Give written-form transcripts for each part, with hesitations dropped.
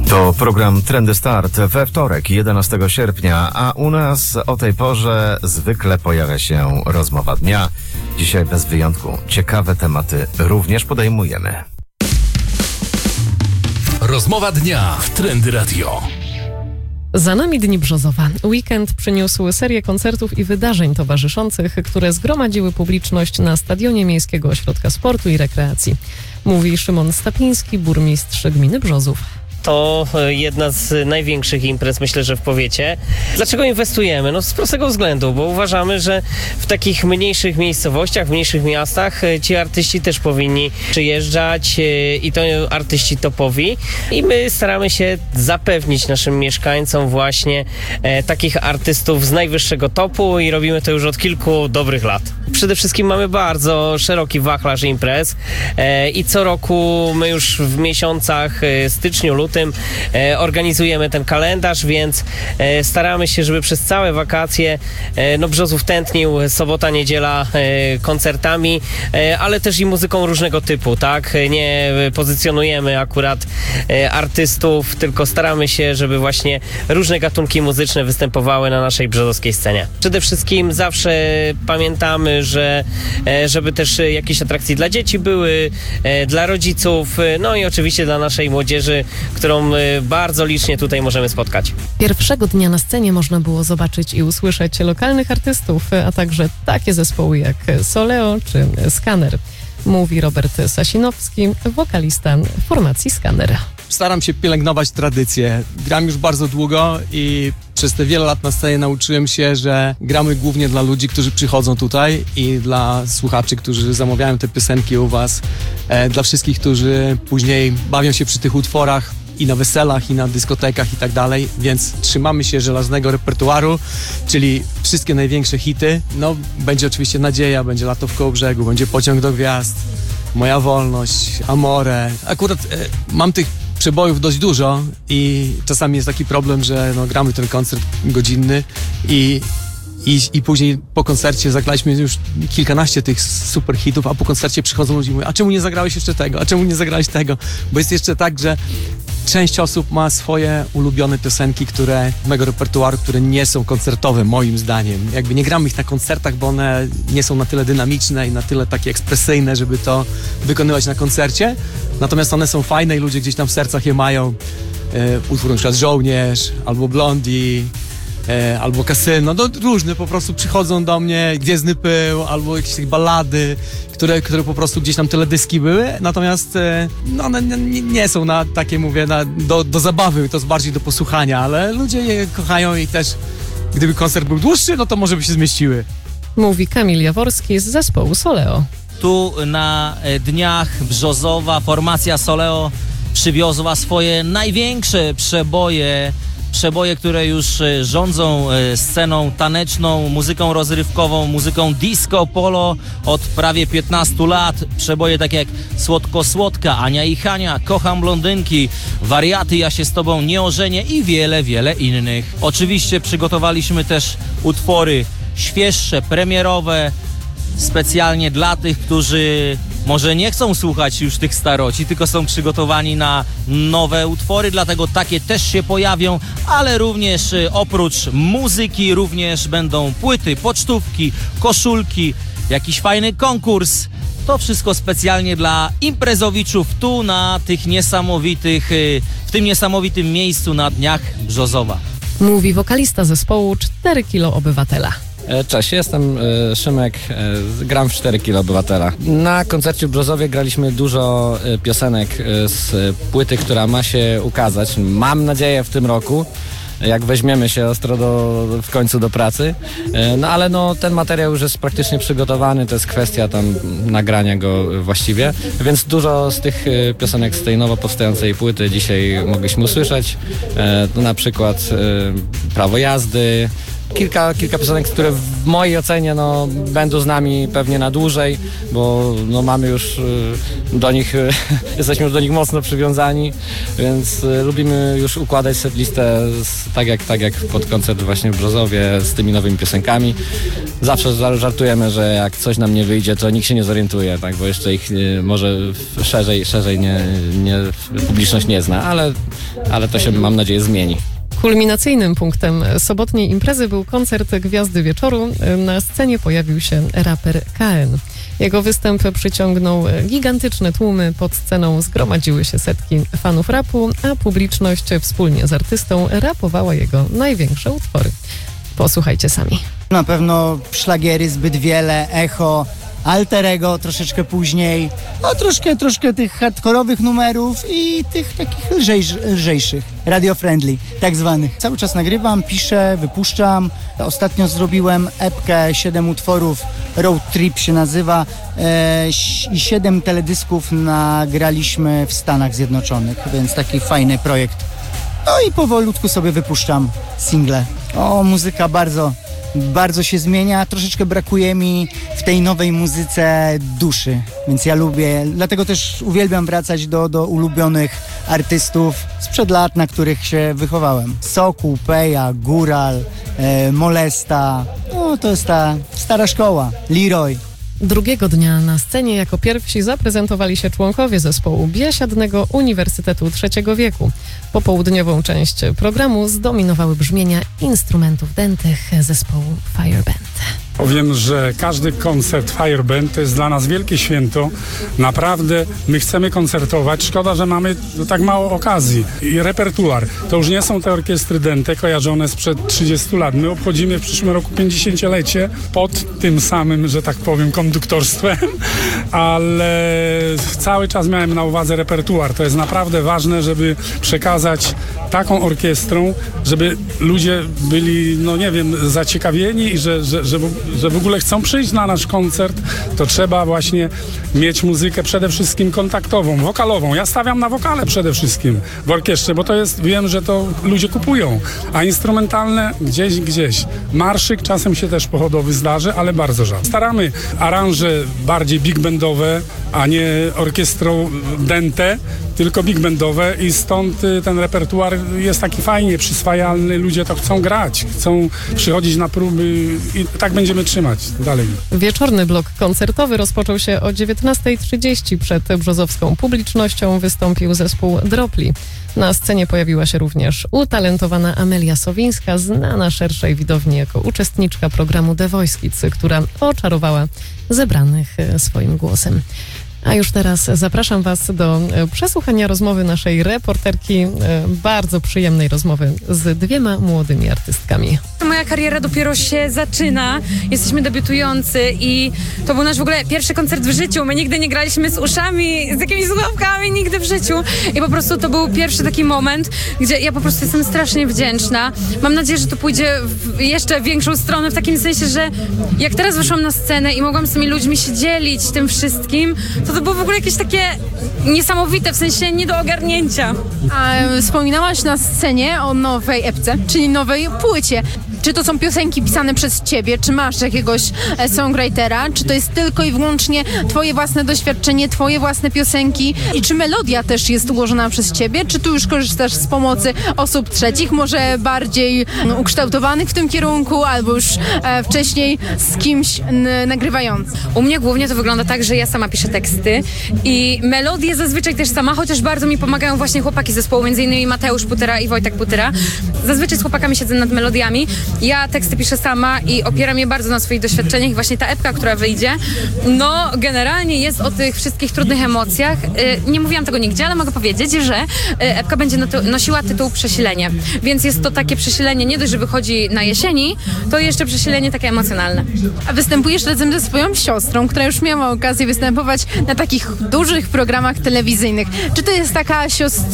To program Trendy Start we wtorek, 11 sierpnia, a u nas o tej porze zwykle pojawia się rozmowa dnia. Dzisiaj bez wyjątku ciekawe tematy również podejmujemy. Rozmowa dnia w Trendy Radio. Za nami Dni Brzozowa. Weekend przyniósł serię koncertów i wydarzeń towarzyszących, które zgromadziły publiczność na Stadionie Miejskiego Ośrodka Sportu i Rekreacji. Mówi Szymon Stapiński, burmistrz gminy Brzozów. To jedna z największych imprez, myślę, że w powiecie. Dlaczego inwestujemy? No z prostego względu, bo uważamy, że w takich mniejszych miejscowościach, w mniejszych miastach ci artyści też powinni przyjeżdżać i to artyści topowi. I my staramy się zapewnić naszym mieszkańcom właśnie takich artystów z najwyższego topu i robimy to już od kilku dobrych lat. Przede wszystkim mamy bardzo szeroki wachlarz imprez i co roku my już w miesiącach styczniu, lutym organizujemy ten kalendarz, więc staramy się, żeby przez całe wakacje Brzozów tętnił sobota, niedziela koncertami, ale też i muzyką różnego typu, tak? Nie pozycjonujemy akurat artystów, tylko staramy się, żeby właśnie różne gatunki muzyczne występowały na naszej brzozowskiej scenie. Przede wszystkim zawsze pamiętamy, żeby też jakieś atrakcje dla dzieci były, dla rodziców, no i oczywiście dla naszej młodzieży, którą bardzo licznie tutaj możemy spotkać. Pierwszego dnia na scenie można było zobaczyć i usłyszeć lokalnych artystów, a także takie zespoły jak Soleo czy Skaner. Mówi Robert Sasinowski, wokalista formacji Skaner. Staram się pielęgnować tradycję. Gram już bardzo długo i przez te wiele lat na scenie nauczyłem się, że gramy głównie dla ludzi, którzy przychodzą tutaj i dla słuchaczy, którzy zamawiają te piosenki u was, dla wszystkich, którzy później bawią się przy tych utworach i na weselach, i na dyskotekach i tak dalej, więc trzymamy się żelaznego repertuaru, czyli wszystkie największe hity. No, będzie oczywiście Nadzieja, będzie Lato w Kołobrzegu, będzie Pociąg do Gwiazd, Moja Wolność, Amore. Akurat mam tych przebojów dość dużo i czasami jest taki problem, że gramy ten koncert godzinny i później po koncercie zagraliśmy już kilkanaście tych super hitów, a po koncercie przychodzą ludzie i mówią, a czemu nie zagrałeś jeszcze tego, a czemu nie zagrałeś tego? Bo jest jeszcze tak, że część osób ma swoje ulubione piosenki, mego repertuaru, które nie są koncertowe, moim zdaniem. Jakby nie gramy ich na koncertach, bo one nie są na tyle dynamiczne i na tyle takie ekspresyjne, żeby to wykonywać na koncercie. Natomiast one są fajne i ludzie gdzieś tam w sercach je mają. Utwór na przykład Żołnierz, albo Blondie, albo Kasyno. No różne po prostu przychodzą do mnie, Gwiezdny Pył, albo jakieś ballady, które po prostu gdzieś tam teledyski były, natomiast one nie są na takie, mówię, do zabawy, to jest bardziej do posłuchania, ale ludzie je kochają i też gdyby koncert był dłuższy, no to może by się zmieściły. Mówi Kamil Jaworski z zespołu Soleo. Tu na Dniach Brzozowa formacja Soleo przywiozła swoje największe przeboje, które już rządzą sceną taneczną, muzyką rozrywkową, muzyką disco polo od prawie 15 lat. Przeboje takie jak Słodko Słodka, Ania i Hania, Kocham blondynki, Wariaty, Ja się z tobą nie ożenię i wiele, wiele innych. Oczywiście przygotowaliśmy też utwory świeższe, premierowe, specjalnie dla tych, którzy może nie chcą słuchać już tych staroci, tylko są przygotowani na nowe utwory, dlatego takie też się pojawią, ale również oprócz muzyki również będą płyty, pocztówki, koszulki, jakiś fajny konkurs. To wszystko specjalnie dla imprezowiczów tu na w tym niesamowitym miejscu na Dniach Brzozowa. Mówi wokalista zespołu 4 kilo Obywatela. Cześć, jestem Szymek, gram w 4 kilo Obywatela. Na koncercie w Brzozowie graliśmy dużo piosenek z płyty, która ma się ukazać, mam nadzieję, w tym roku, jak weźmiemy się ostro w końcu do pracy. No ale ten materiał już jest praktycznie przygotowany, to jest kwestia tam nagrania go właściwie, więc dużo z tych piosenek z tej nowo powstającej płyty dzisiaj mogliśmy usłyszeć. Na przykład Prawo jazdy, kilka piosenek, które w mojej ocenie będą z nami pewnie na dłużej, bo mamy już do nich, jesteśmy już do nich mocno przywiązani, więc lubimy już układać setlistę tak jak pod koncert właśnie w Brzozowie z tymi nowymi piosenkami. Zawsze żartujemy, że jak coś nam nie wyjdzie, to nikt się nie zorientuje, tak, bo jeszcze ich może szerzej publiczność nie zna, ale ale to się, mam nadzieję, zmieni. Kulminacyjnym punktem sobotniej imprezy był koncert Gwiazdy Wieczoru. Na scenie pojawił się raper KN. Jego występ przyciągnął gigantyczne tłumy. Pod sceną zgromadziły się setki fanów rapu, a publiczność wspólnie z artystą rapowała jego największe utwory. Posłuchajcie sami. Na pewno szlagiery zbyt wiele, echo, alter ego troszeczkę później, no troszkę tych hardkorowych numerów i tych takich lżejszych, radio-friendly, tak zwanych. Cały czas nagrywam, piszę, wypuszczam. Ostatnio zrobiłem epkę 7 utworów, Road Trip się nazywa, i 7 teledysków nagraliśmy w Stanach Zjednoczonych, więc taki fajny projekt. No i powolutku sobie wypuszczam single. Muzyka bardzo się zmienia, troszeczkę brakuje mi w tej nowej muzyce duszy, więc ja lubię, dlatego też uwielbiam wracać do ulubionych artystów sprzed lat, na których się wychowałem. Sokół, Peja, Góral, Molesta, to jest ta stara szkoła, Leroy. Drugiego dnia na scenie jako pierwsi zaprezentowali się członkowie zespołu biesiadnego Uniwersytetu Trzeciego Wieku. Popołudniową część programu zdominowały brzmienia instrumentów dętych zespołu Fireband. Powiem, że każdy koncert Fireband to jest dla nas wielkie święto. Naprawdę my chcemy koncertować. Szkoda, że mamy tak mało okazji. I repertuar. To już nie są te orkiestry dęte kojarzone sprzed 30 lat. My obchodzimy w przyszłym roku 50-lecie pod tym samym, że tak powiem, konduktorstwem, ale cały czas miałem na uwadze repertuar. To jest naprawdę ważne, żeby przekazać taką orkiestrą, żeby ludzie byli, zaciekawieni i że w ogóle chcą przyjść na nasz koncert, to trzeba właśnie mieć muzykę przede wszystkim kontaktową, wokalową. Ja stawiam na wokale przede wszystkim w orkiestrze, bo wiem, że to ludzie kupują, a instrumentalne gdzieś. Marszyk czasem się też pochodowy zdarzy, ale bardzo rzadko. Staramy aranże bardziej big bandowe, a nie orkiestrą dęte, tylko big bandowe i stąd ten repertuar jest taki fajnie przyswajalny, ludzie to chcą grać, chcą przychodzić na próby i tak będziemy trzymać dalej. Wieczorny blok koncertowy rozpoczął się o 19:30. Przed brzozowską publicznością wystąpił zespół Dropli. Na scenie pojawiła się również utalentowana Amelia Sowińska, znana szerszej widowni jako uczestniczka programu The Voice Kids, która oczarowała zebranych swoim głosem. A już teraz zapraszam Was do przesłuchania rozmowy naszej reporterki, bardzo przyjemnej rozmowy z 2 młodymi artystkami. Moja kariera dopiero się zaczyna, jesteśmy debiutujący i to był nasz w ogóle pierwszy koncert w życiu. My nigdy nie graliśmy z uszami, z jakimiś słuchawkami, nigdy w życiu i po prostu to był pierwszy taki moment, gdzie ja po prostu jestem strasznie wdzięczna. Mam nadzieję, że to pójdzie w jeszcze większą stronę, w takim sensie, że jak teraz wyszłam na scenę i mogłam z tymi ludźmi się dzielić tym wszystkim, to było w ogóle jakieś takie niesamowite, w sensie nie do ogarnięcia. A wspominałaś na scenie o nowej epce, czyli nowej płycie. Czy to są piosenki pisane przez ciebie, czy masz jakiegoś songwritera, czy to jest tylko i wyłącznie twoje własne doświadczenie, twoje własne piosenki i czy melodia też jest ułożona przez ciebie, czy tu już korzystasz z pomocy osób trzecich, może bardziej ukształtowanych w tym kierunku, albo już wcześniej z kimś nagrywającym? U mnie głównie to wygląda tak, że ja sama piszę teksty i melodie zazwyczaj też sama, chociaż bardzo mi pomagają właśnie chłopaki z zespołu, m.in. Mateusz Putera i Wojtek Putera. Zazwyczaj z chłopakami siedzę nad melodiami. Ja teksty piszę sama i opieram je bardzo na swoich doświadczeniach i właśnie ta epka, która wyjdzie, generalnie jest o tych wszystkich trudnych emocjach. Nie mówiłam tego nigdzie, ale mogę powiedzieć, że epka będzie nosiła tytuł Przesilenie, więc jest to takie przesilenie nie dość, że wychodzi na jesieni, to jeszcze przesilenie takie emocjonalne. A występujesz razem ze swoją siostrą, która już miała okazję występować na takich dużych programach telewizyjnych. Czy to jest taka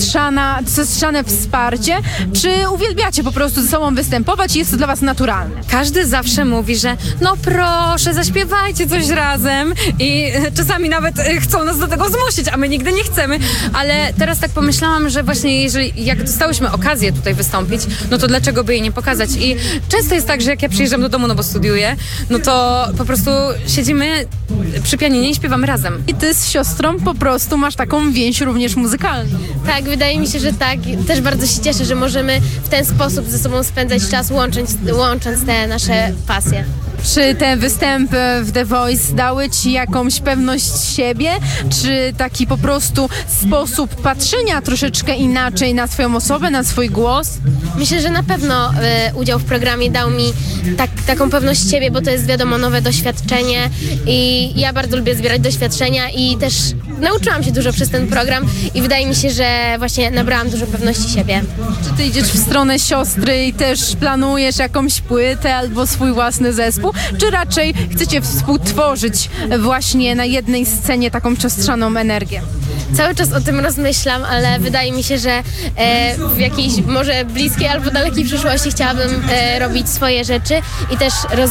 siostrzane wsparcie, czy uwielbiacie po prostu ze sobą występować i jest to dla was naturalne? Każdy zawsze mówi, że proszę, zaśpiewajcie coś razem i czasami nawet chcą nas do tego zmusić, a my nigdy nie chcemy, ale teraz tak pomyślałam, że właśnie jak dostałyśmy okazję tutaj wystąpić, to dlaczego by jej nie pokazać i często jest tak, że jak ja przyjeżdżam do domu, bo studiuję, to po prostu siedzimy przy pianinie i śpiewamy razem. I ty z siostrą po prostu masz taką więź również muzykalną. Tak, wydaje mi się, że tak. Też bardzo się cieszę, że możemy w ten sposób ze sobą spędzać czas, łącząc te nasze pasje. Czy te występy w The Voice dały ci jakąś pewność siebie? Czy taki po prostu sposób patrzenia troszeczkę inaczej na swoją osobę, na swój głos? Myślę, że na pewno udział w programie dał mi taką pewność siebie, bo to jest wiadomo nowe doświadczenie i ja bardzo lubię zbierać doświadczenia i też nauczyłam się dużo przez ten program i wydaje mi się, że właśnie nabrałam dużo pewności siebie. Czy ty idziesz w stronę siostry i też planujesz jakąś płytę albo swój własny zespół? Czy raczej chcecie współtworzyć właśnie na jednej scenie taką siostrzaną energię? Cały czas o tym rozmyślam, ale wydaje mi się, że w jakiejś może bliskiej albo dalekiej przyszłości chciałabym robić swoje rzeczy i też